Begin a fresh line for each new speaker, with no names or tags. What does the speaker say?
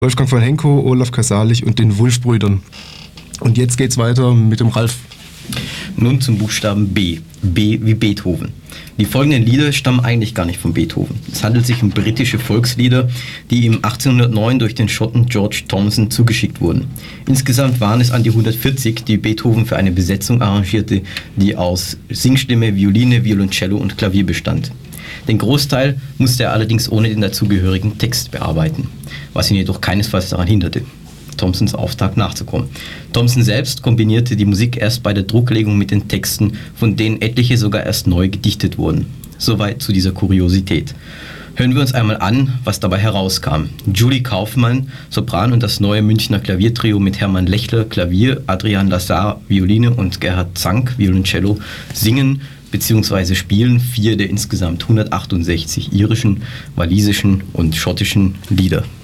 Wolfgang von Henkow, Olaf Kasalich und den Wulff-Brüdern. Und jetzt geht's weiter mit dem Ralf.
Nun zum Buchstaben B. B wie Beethoven. Die folgenden Lieder stammen eigentlich gar nicht von Beethoven. Es handelt sich um britische Volkslieder, die ihm 1809 durch den Schotten George Thomson zugeschickt wurden. Insgesamt waren es an die 140, die Beethoven für eine Besetzung arrangierte, die aus Singstimme, Violine, Violoncello und Klavier bestand. Den Großteil musste er allerdings ohne den dazugehörigen Text bearbeiten, was ihn jedoch keinesfalls daran hinderte, Thomsons Auftrag nachzukommen. Thomson selbst kombinierte die Musik erst bei der Drucklegung mit den Texten, von denen etliche sogar erst neu gedichtet wurden. Soweit zu dieser Kuriosität. Hören wir uns einmal an, was dabei herauskam. Julie Kaufmann, Sopran, und das neue Münchner Klaviertrio mit Hermann Lechler, Klavier, Adrian Lazar, Violine und Gerhard Zank, Violoncello, singen bzw. spielen 4 der insgesamt 168 irischen, walisischen und schottischen Lieder.